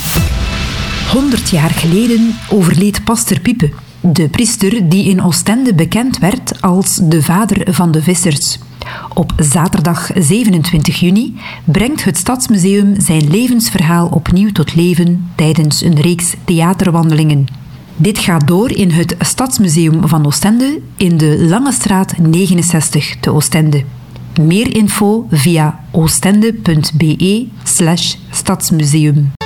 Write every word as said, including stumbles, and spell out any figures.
Honderd jaar geleden overleed Pastor Piepe, de priester die in Oostende bekend werd als de vader van de vissers. Op zaterdag zevenentwintig juni brengt het Stadsmuseum zijn levensverhaal opnieuw tot leven tijdens een reeks theaterwandelingen. Dit gaat door in het Stadsmuseum van Oostende in de Langestraat negenenzestig te Oostende. Meer info via oostende punt be slash stadsmuseum.